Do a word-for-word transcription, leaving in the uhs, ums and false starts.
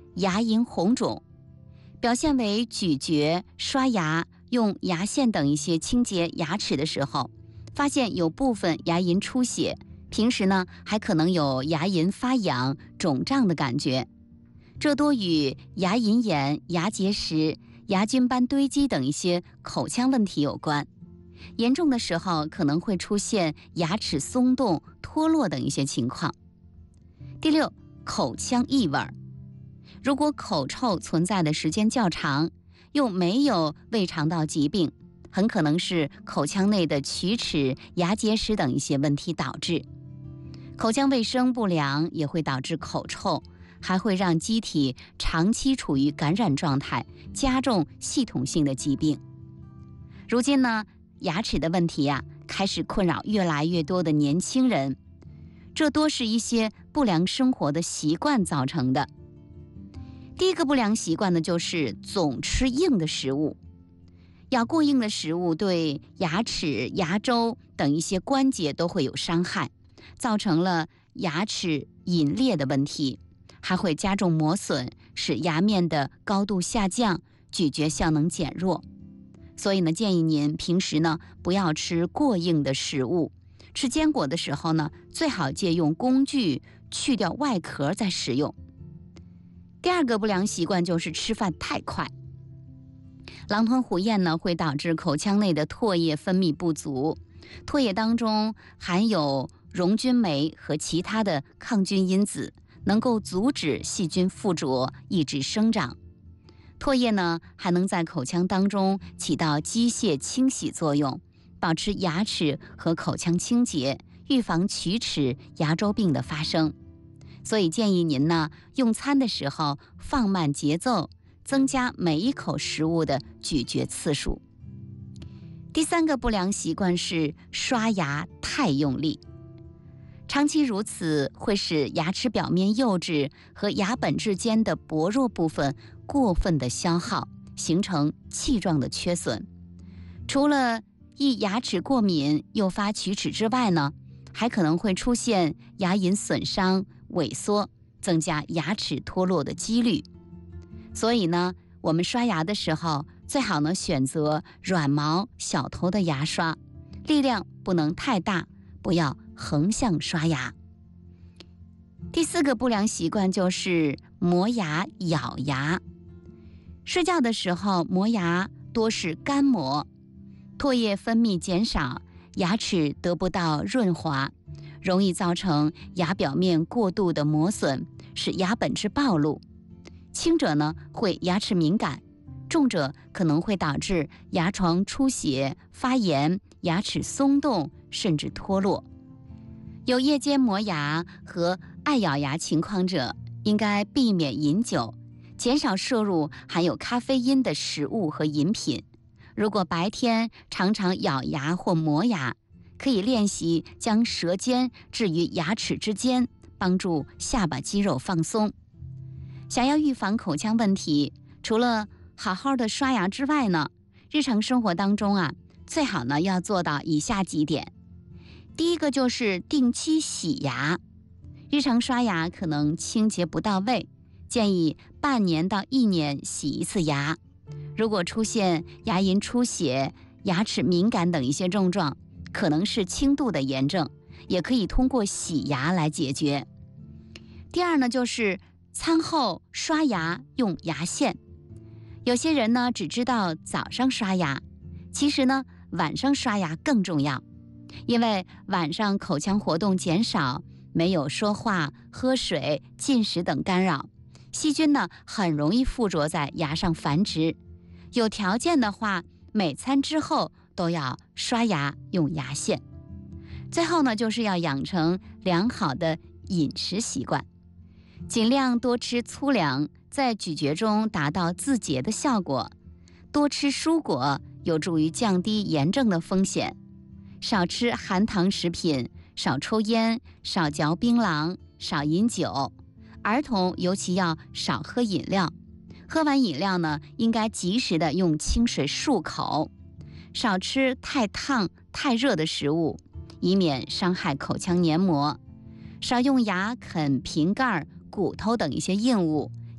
牙龈红肿，表现为咀嚼、刷牙、用牙线等一些清洁牙齿的时候，发现有部分牙龈出血，平时呢还可能有牙龈发痒、肿胀的感觉，这多与牙龈炎、牙结石、牙菌斑堆积等一些口腔问题有关。严重的时候可能会出现牙齿松动、脱落等一些情况。第六，口腔异味。如果口臭存在的时间较长，又没有胃肠道疾病，很可能是口腔内的龋齿、牙结石等一些问题导致。口腔卫生不良也会导致口臭，还会让机体长期处于感染状态，加重系统性的疾病。如今呢，牙齿的问题呀、啊，开始困扰越来越多的年轻人，这多是一些不良生活的习惯造成的。第一个不良习惯呢，就是总吃硬的食物。咬过硬的食物对牙齿、牙周等一些关节都会有伤害，造成了牙齿隐裂的问题，还会加重磨损，使牙面的高度下降，咀嚼效能减弱。所以呢，建议您平时呢不要吃过硬的食物，吃坚果的时候呢，最好借用工具去掉外壳再食用。第二个不良习惯就是吃饭太快。狼吞虎咽呢，会导致口腔内的唾液分泌不足，唾液当中含有溶菌酶和其他的抗菌因子，能够阻止细菌附着，抑制生长。唾液呢，还能在口腔当中起到机械清洗作用，保持牙齿和口腔清洁，预防龋齿、牙周病的发生。所以建议您呢，用餐的时候放慢节奏，增加每一口食物的咀嚼次数。第三个不良习惯是刷牙太用力。长期如此会使牙齿表面釉质和牙本质间的薄弱部分过分的消耗，形成气状的缺损。除了易牙齿过敏诱发龋齿之外呢，还可能会出现牙龈损伤、萎缩，增加牙齿脱落的几率。所以呢，我们刷牙的时候最好呢选择软毛小头的牙刷，力量不能太大，不要横向刷牙。第四个不良习惯就是磨牙、咬牙。睡觉的时候磨牙多是干磨，唾液分泌减少，牙齿得不到润滑，容易造成牙表面过度的磨损，使牙本质暴露。轻者呢会牙齿敏感，重者可能会导致牙床出血、发炎、牙齿松动，甚至脱落。有夜间磨牙和爱咬牙情况者，应该避免饮酒，减少摄入含有咖啡因的食物和饮品。如果白天常常咬牙或磨牙，可以练习将舌尖置于牙齿之间，帮助下巴肌肉放松。想要预防口腔问题，除了好好的刷牙之外呢，日常生活当中啊，最好呢要做到以下几点。第一个就是定期洗牙。日常刷牙可能清洁不到位，建议半年到一年洗一次牙。如果出现牙龈出血、牙齿敏感等一些症状，可能是轻度的炎症，也可以通过洗牙来解决。第二呢，就是餐后刷牙用牙线。有些人呢只知道早上刷牙，其实呢晚上刷牙更重要，因为晚上口腔活动减少，没有说话、喝水、进食等干扰，细菌呢很容易附着在牙上繁殖。有条件的话，每餐之后都要刷牙用牙线。最后呢，就是要养成良好的饮食习惯，尽量多吃粗粮，在咀嚼中达到自洁的效果。多吃蔬果有助于降低炎症的风险。少吃含糖食品，少抽烟，少嚼槟榔，少饮酒。儿童尤其要少喝饮料，喝完饮料呢，应该及时的用清水漱口。少吃太烫、太热的食物，以免伤害口腔黏膜。少用牙啃瓶盖、骨头等一些硬物，